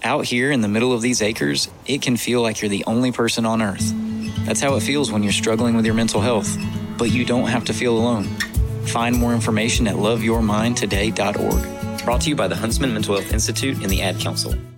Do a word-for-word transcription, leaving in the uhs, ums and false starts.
Out here in the middle of these acres, it can feel like you're the only person on earth. That's how it feels when you're struggling with your mental health. But you don't have to feel alone. Find more information at love your mind today dot org. Brought to you by the Huntsman Mental Health Institute and the Ad Council.